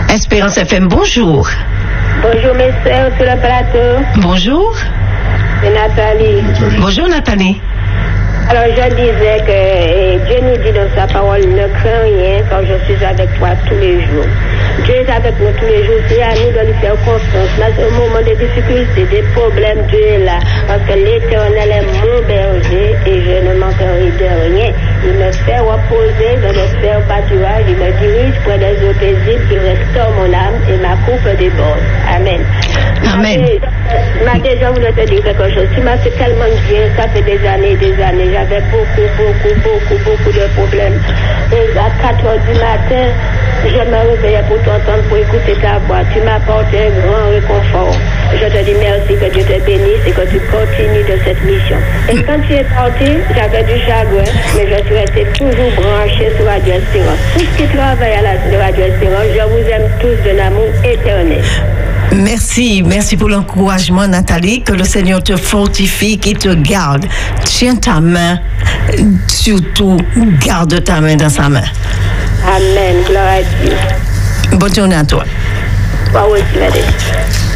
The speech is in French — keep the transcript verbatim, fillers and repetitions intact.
Espérance F M, bonjour. Bonjour mes sœurs sur le plateau. Bonjour. C'est Nathalie. Bonjour Nathalie. Alors je disais que eh, Dieu nous dit dans sa parole, ne crains rien car je suis avec toi tous les jours. Dieu est avec nous tous les jours, c'est à nous de lui faire confiance. Dans ce moment de difficulté, des problèmes, Dieu est là. Parce que l'Éternel est mon berger et je ne manquerai de rien. Il me fait reposer dans le fer pâturage, il me dirige près des eaux paisibles, il restaure mon âme et ma coupe déborde. Amen. Amen. Ma déjà voulu te dire quelque chose. Tu m'as fait tellement bien, ça fait des années et des années. J'avais beaucoup, beaucoup, beaucoup, beaucoup de problèmes. Et à quatre heures du matin, je me réveillais pour t'entendre, pour écouter ta voix. Tu m'as apporté un grand réconfort. Je te dis merci, que Dieu te bénisse et que tu continues de cette mission. Et quand tu es parti, j'avais du chagrin, mais je suis restée toujours branchée sur Radio Espérance. Tout ce qui travaille à la Radio Espérance, je vous aime tous d'un amour éternel. Merci, merci pour l'encouragement Nathalie, que le Seigneur te fortifie, qu'il te garde. Tiens ta main, surtout garde ta main dans sa main. Amen, gloire à Dieu. Bonne journée à toi. Toi aussi, madame.